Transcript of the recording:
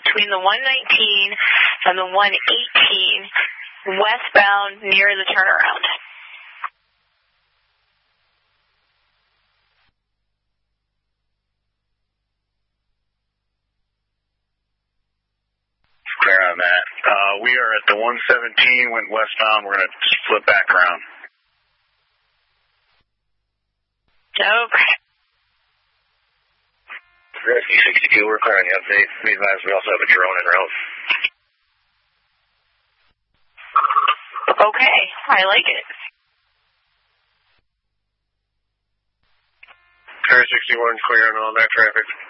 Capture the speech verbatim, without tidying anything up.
between the one nineteen and the one eighteen westbound near the turnaround. Clear on that. Uh, we are at the one seventeen, went westbound. We're going to flip back around. Okay. Rescue sixty-two, we're clear on the update. Be advised, we also have a drone en route. Okay, I like it. Car sixty-one, clear on all that traffic.